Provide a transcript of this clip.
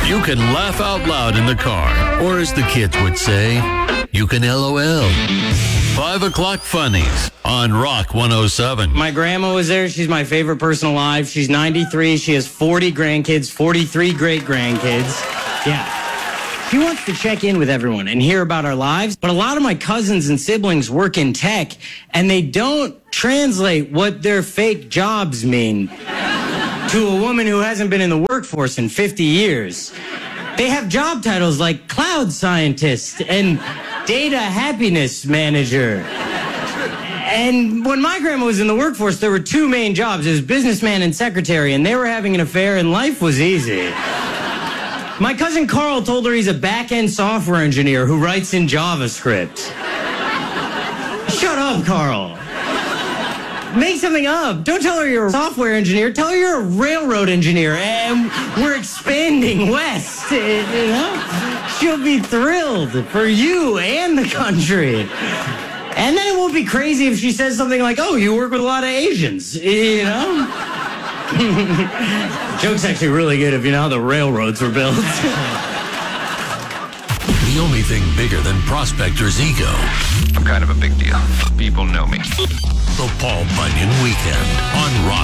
You can laugh out loud in the car, or as the kids would say, you can LOL. 5 o'clock funnies on Rock 107. My grandma was there. She's my favorite person alive. She's 93. She has 40 grandkids, 43 great-grandkids. Yeah. She wants to check in with everyone and hear about our lives, but a lot of my cousins and siblings work in tech, and they don't translate what their fake jobs mean to a woman who hasn't been in the workforce in 50 years. They have job titles like cloud scientist and data happiness manager. And when my grandma was in the workforce, there were two main jobs. It was businessman and secretary, and they were having an affair, and life was easy. My cousin Carl told her he's a back-end software engineer who writes in JavaScript. Shut up, Carl. Make something up. Don't tell her you're a software engineer. Tell her you're a railroad engineer, and we're expanding west, you know? She'll be thrilled for you and the country. And then it won't be crazy if she says something like, oh, you work with a lot of Asians, you know? Joke's actually really good if you know how the railroads were built. The only thing bigger than prospector's ego. I'm kind of a big deal. People know me. The Paul Bunyan Weekend on Rock